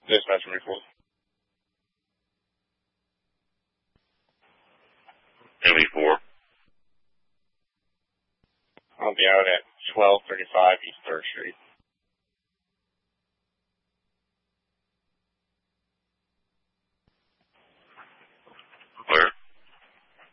Dispatch report. ME4. I'll be out at 1235 East 3rd Street.